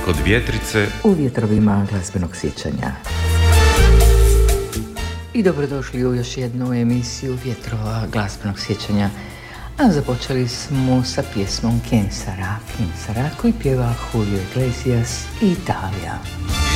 kod vjetrice u vjetrovima glazbenog sjećanja. I dobrodošli u još jednu emisiju Vjetrova glazbenog sjećanja. A započeli smo sa pjesmom Quién Será koji pjeva Julio Iglesias i Italija.